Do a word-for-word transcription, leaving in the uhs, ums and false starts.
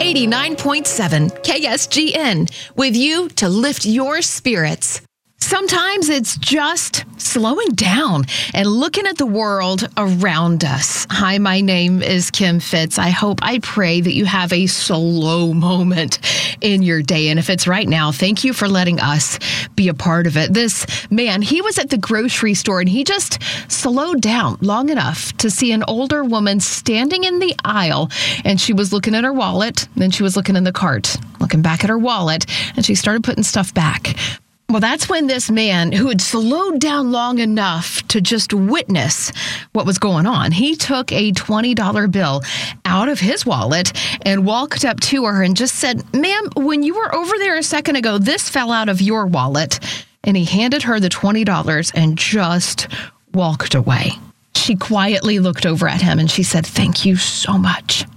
eighty-nine point seven K S G N, with you to lift your spirits. Sometimes it's just slowing down and looking at the world around us. Hi, my name is Kim Fitz. I hope, I pray that you have a slow moment in your day. And if it's right now, thank you for letting us be a part of it. This man, he was at the grocery store and he just slowed down long enough to see an older woman standing in the aisle, and she was looking at her wallet, then she was looking in the cart, looking back at her wallet, and she started putting stuff back. Well, that's when this man, who had slowed down long enough to just witness what was going on, he took a twenty dollar bill out of his wallet and walked up to her and just said, "Ma'am, when you were over there a second ago, this fell out of your wallet." And he handed her the twenty dollars and just walked away. She quietly looked over at him and she said, "Thank you so much."